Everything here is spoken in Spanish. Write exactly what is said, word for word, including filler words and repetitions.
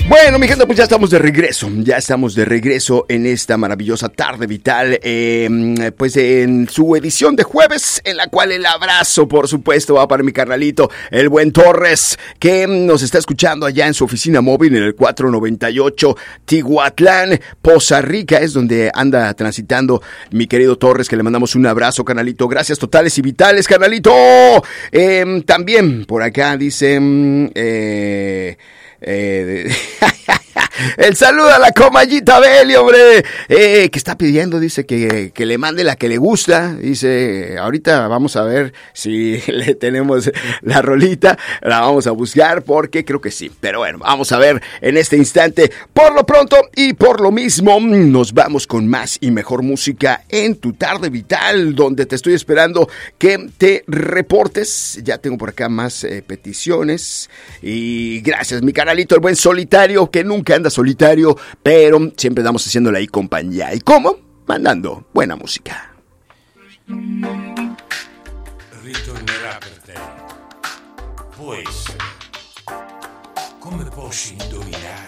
Bueno, mi gente, pues ya estamos de regreso, ya estamos de regreso en esta maravillosa tarde vital, eh, pues en su edición de jueves, en la cual el abrazo, por supuesto, va para mi carnalito, el buen Torres, que nos está escuchando allá en su oficina móvil en el cuatro noventa y ocho Tihuatlán, Poza Rica, es donde anda transitando mi querido Torres, que le mandamos un abrazo, carnalito, gracias totales y vitales, carnalito. Eh, también por acá dice... Eh, Eh, el saludo a la Comayita Beli, hombre, eh, que está pidiendo, dice que, que le mande la que le gusta, dice, ahorita vamos a ver si le tenemos la rolita, la vamos a buscar porque creo que sí, pero bueno, vamos a ver en este instante. Por lo pronto y por lo mismo, nos vamos con más y mejor música en tu tarde vital, donde te estoy esperando que te reportes. Ya tengo por acá más eh, peticiones y gracias, mi canalito, el buen Solitario, que nunca anda solitario, pero siempre damos haciéndole ahí compañía. ¿Y cómo? Mandando buena música. Ritornerà per te. Può essere. Come posso indovinare?